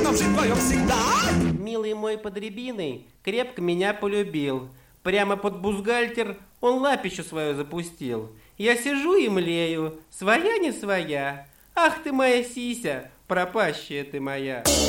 готов жить вдвоем всегда. Милый мой под рябиной крепко меня полюбил. Прямо под бюстгальтер он лапищу свою запустил. Я сижу и млею, своя не своя. Ах ты моя сися, пропащая ты моя.